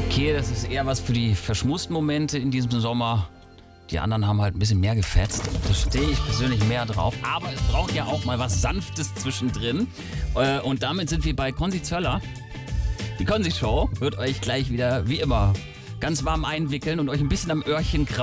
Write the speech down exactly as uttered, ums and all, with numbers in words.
Okay, das ist eher was für die verschmusten Momente in diesem Sommer. Die anderen haben halt ein bisschen mehr gefetzt. Da stehe ich persönlich mehr drauf. Aber es braucht ja auch mal was Sanftes zwischendrin. Äh, Und damit sind wir bei Konzi Zöller. Die Konzi Show wird euch gleich wieder, wie immer, ganz warm einwickeln und euch ein bisschen am Öhrchen kraulen.